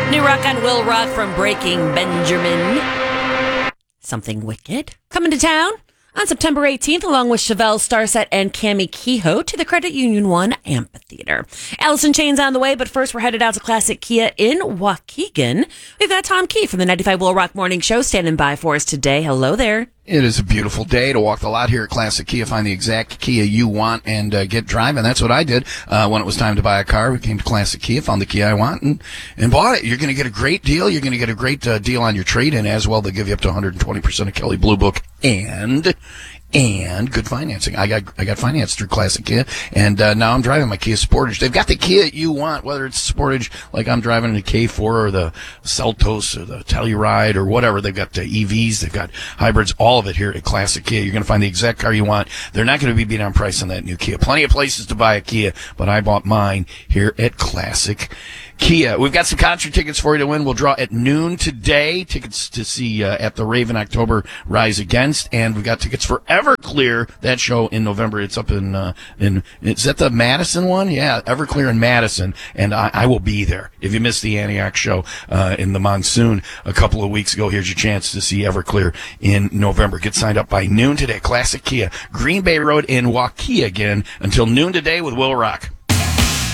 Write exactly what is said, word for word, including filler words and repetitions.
New rock on Will Rock from Breaking Benjamin. Something Wicked. Coming to town on September eighteenth, along with Chevelle Starset and Cami Kehoe to the Credit Union One Amphitheater. Alice in Chains on the way, but first we're headed out to Classic Kia in Waukegan. We've got Tom Key from the ninety-five Will Rock Morning Show standing by for us today. Hello there. It is a beautiful day to walk the lot here at Classic Kia, find the exact Kia you want, and uh, get driving. That's what I did uh, when it was time to buy a car. We came to Classic Kia, found the Kia I want, and, and bought it. You're going to get a great deal. You're going to get a great uh, deal on your trade-in as well. They'll give you up to one hundred twenty percent of Kelley Blue Book and... and good financing. I got I got financed through Classic Kia, and uh, now I'm driving my Kia Sportage. They've got the Kia you want, whether it's Sportage like I'm driving the K four or the Seltos or the Telluride or whatever. They've got the E Vs, they've got hybrids, all of it here at Classic Kia. You're going to find the exact car you want. They're not going to be beat on price on that new Kia. Plenty of places to buy a Kia, but I bought mine here at Classic Kia. We've got some concert tickets for you to win. We'll draw at noon today. Tickets to see uh, At the Raven October Rise Against, and we've got tickets for Everclear, that show in November. It's up in uh, in is that the Madison one? Yeah, Everclear in Madison, and I, I will be there. If you missed the Antioch show uh, in the monsoon a couple of weeks ago, here's your chance to see Everclear in November. Get signed up by noon today. Classic Kia, Green Bay Road in Waukegan, until noon today with Will Rock.